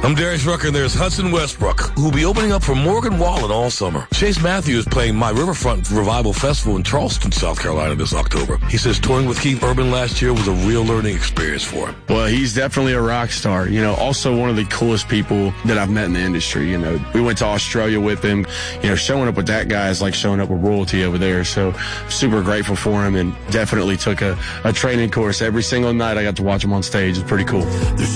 I'm Darius Rucker, and there's Hudson Westbrook, who will be opening up for Morgan Wallen all summer. Chase Matthews is playing My Riverfront Revival Festival in Charleston, South Carolina this October. He says touring with Keith Urban last year was a real learning experience for him. Well, he's definitely a rock star. You know, also one of the coolest people that I've met in the industry. You know, we went to Australia with him. You know, showing up with that guy is like showing up with royalty over there. So super grateful for him, and definitely took a training course. Every single night I got to watch him on stage. It's pretty cool.